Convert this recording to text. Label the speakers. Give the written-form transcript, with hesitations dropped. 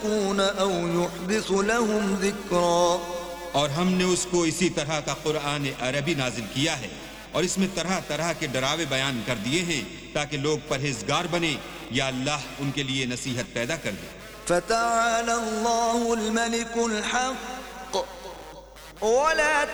Speaker 1: يتقون أو يحدث لهم ذكرا।
Speaker 2: और हमने उसको इसी तरह का कुरान अरबी नाजिल किया है और इसमें तरह तरह के डरावे बयान कर दिए हैं ताकि लोग परहेजगार बने या अल्लाह उनके लिए नसीहत पैदा कर दे।
Speaker 1: फ़तआला अल्लाहुल मलिकुल हक़ वला